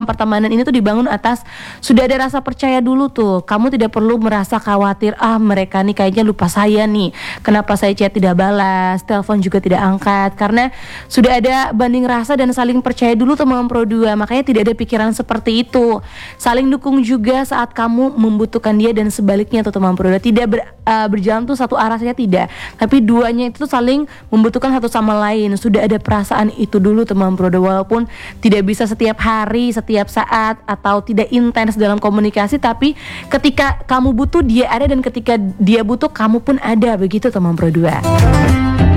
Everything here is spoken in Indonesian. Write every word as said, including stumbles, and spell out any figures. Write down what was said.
pertemanan ini tuh dibangun atas sudah ada rasa percaya dulu tuh. Kamu tidak perlu merasa khawatir, ah mereka nih kayaknya lupa saya nih, kenapa saya chat tidak balas, telepon juga tidak angkat. Karena sudah ada banding rasa dan saling percaya dulu teman pro dua. Makanya tidak ada pikiran seperti itu. Saling dukung juga saat kamu membutuhkan dia dan sebaliknya tuh teman pro dua. Tidak ber, uh, berjalan tuh satu arah saja tidak, tapi duanya itu tuh saling membutuhkan satu sama lain. Sudah ada perasaan itu dulu teman pro dua, walaupun tidak bisa setiap hari, setiap saat, atau tidak intens dalam komunikasi, tapi ketika kamu butuh dia ada, dan ketika dia butuh kamu pun ada, begitu teman pro dua.